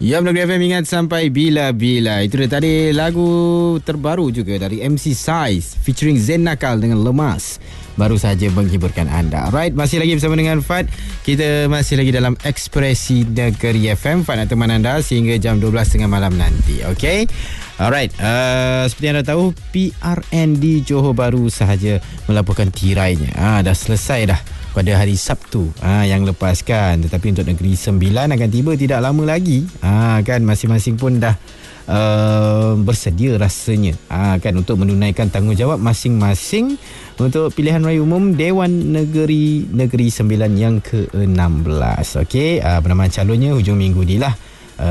Ya, Negeri FM ingat sampai bila-bila. Itu dia tadi lagu terbaru juga dari MC Size featuring Zain Nakal dengan Lemas. Baru saja menghiburkan anda. Alright, masih lagi bersama dengan Fad. Kita masih lagi dalam Ekspresi Negeri FM. Fad nak teman anda sehingga jam 12.30 malam nanti. Okay? Alright, seperti anda tahu, PRN di Johor baru sahaja melaporkan tirainya. Dah selesai dah pada hari Sabtu yang lepas kan. Tetapi untuk Negeri Sembilan akan tiba tidak lama lagi. Kan masing-masing pun dah bersedia rasanya kan untuk menunaikan tanggungjawab masing-masing untuk pilihan raya umum Dewan Negeri Sembilan yang ke-16. Okey, penamaan calonnya hujung minggu ni lah,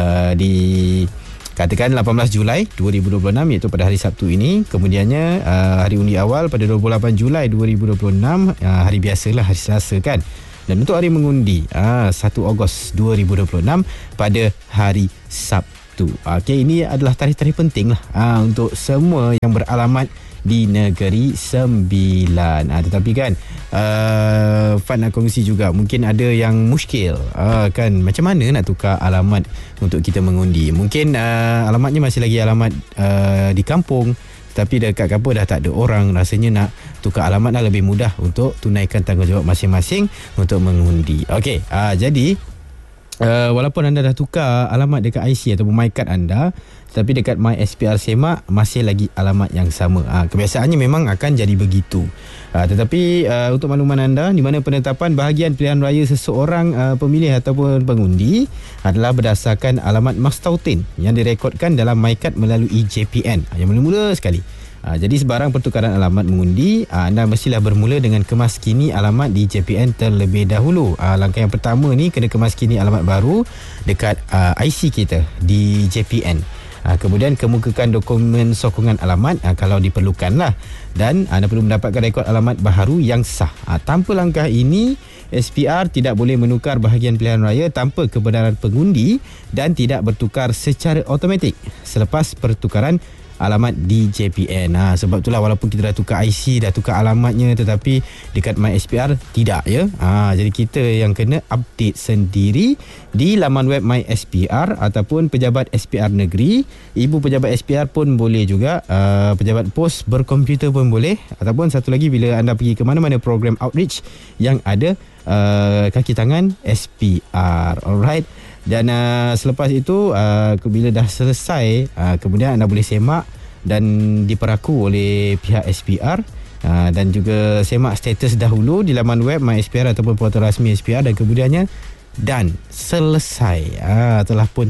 katakan 18 Julai 2026, iaitu pada hari Sabtu ini. Kemudiannya hari undi awal pada 28 Julai 2026, hari biasalah, hari Selasa kan. Dan untuk hari mengundi 1 Ogos 2026 pada hari Sabtu. Okey, ini adalah tarikh-tarikh penting lah untuk semua yang beralamat di Negeri Sembilan. Tetapi kan Fad nak kongsi juga, mungkin ada yang muskil kan, macam mana nak tukar alamat untuk kita mengundi. Mungkin alamatnya masih lagi alamat di kampung, tapi dekat kampung dah tak ada orang. Rasanya nak tukar alamat dah lebih mudah untuk tunaikan tanggungjawab masing-masing untuk mengundi. Okey, jadi walaupun anda dah tukar alamat dekat IC ataupun MyCard anda, tapi dekat MySPR Semak masih lagi alamat yang sama. Kebiasaannya memang akan jadi begitu. Tetapi untuk makluman anda, di mana penetapan bahagian pilihan raya seseorang pemilih ataupun pengundi adalah berdasarkan alamat Mastautin yang direkodkan dalam MyCard melalui JPN. Yang mula-mula sekali. Jadi sebarang pertukaran alamat mengundi, anda mestilah bermula dengan kemaskini alamat di JPN terlebih dahulu. Langkah yang pertama ni, kena kemaskini alamat baru dekat IC kita di JPN. Kemudian kemukakan dokumen sokongan alamat kalau diperlukan lah. Dan anda perlu mendapatkan rekod alamat baharu yang sah. Tanpa langkah ini, SPR tidak boleh menukar bahagian pilihan raya tanpa kebenaran pengundi dan tidak bertukar secara automatik selepas pertukaran alamat di JPN. Sebab itulah walaupun kita dah tukar IC, dah tukar alamatnya, tetapi dekat MySPR tidak ya. Jadi kita yang kena update sendiri di laman web MySPR ataupun pejabat SPR negeri. Ibu pejabat SPR pun boleh juga, pejabat pos berkomputer pun boleh, ataupun satu lagi bila anda pergi ke mana-mana program outreach yang ada kaki tangan SPR. Alright. Dan selepas itu bila dah selesai, kemudian anda boleh semak dan diperaku oleh pihak SPR, dan juga semak status dahulu di laman web MySPR ataupun portal rasmi SPR, dan kemudiannya dan selesai. Telah pun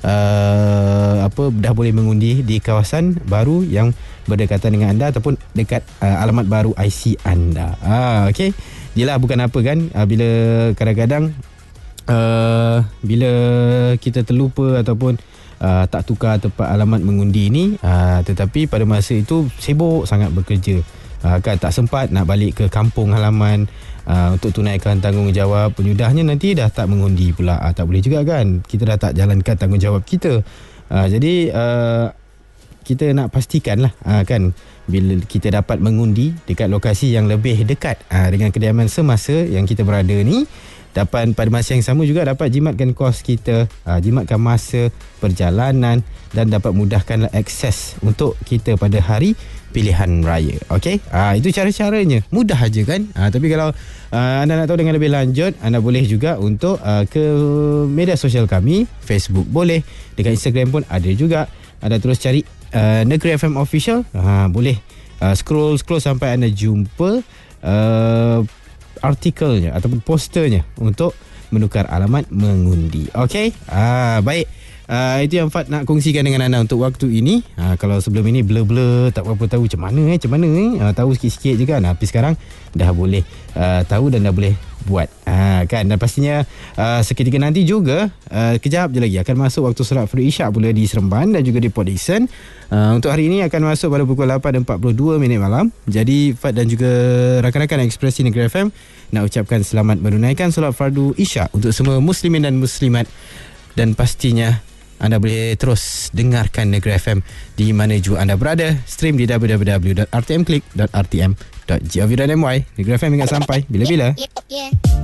dah boleh mengundi di kawasan baru yang berdekatan dengan anda ataupun dekat alamat baru IC anda. Okey. Yelah, bukan apa kan, bila kadang-kadang bila kita terlupa ataupun tak tukar tempat alamat mengundi ni, tetapi pada masa itu sibuk sangat bekerja, kan tak sempat nak balik ke kampung halaman untuk tunaikan tanggungjawab. Penyudahnya nanti dah tak mengundi pula, tak boleh juga kan, kita dah tak jalankan tanggungjawab kita. Jadi kita nak pastikan lah kan, bila kita dapat mengundi dekat lokasi yang lebih dekat dengan kediaman semasa yang kita berada ni, dapat pada masa yang sama juga dapat jimatkan kos kita, jimatkan masa perjalanan, dan dapat mudahkanlah akses untuk kita pada hari pilihan raya. Okey, itu cara-caranya, mudah aja kan. Tapi kalau anda nak tahu dengan lebih lanjut, anda boleh juga untuk ke media sosial kami, Facebook boleh, dekat Instagram pun ada juga. Anda terus cari Negeri FM Official, boleh scroll sampai anda jumpa artikelnya ataupun posternya untuk menukar alamat mengundi. Okey, baik. Itu yang Fad nak kongsikan dengan anda untuk waktu ini. Kalau sebelum ini blur-blur, tak apa tahu macam mana tahu sikit-sikit je kan. Tapi sekarang dah boleh tahu dan dah boleh buat kan. Dan pastinya seketika nanti juga, kejap je lagi akan masuk waktu solat Fardhu Isyak pula di Seremban dan juga di Port Dickson. Untuk hari ini akan masuk pada pukul 8.42 malam. Jadi Fad dan juga rakan-rakan Ekspresi Negeri FM nak ucapkan selamat menunaikan solat Fardhu Isyak untuk semua muslimin dan muslimat. Dan pastinya anda boleh terus dengarkan Negeri FM di mana jua anda berada. Stream di www.rtmclick.rtm.gov.my. Negeri FM ingat sampai bila-bila.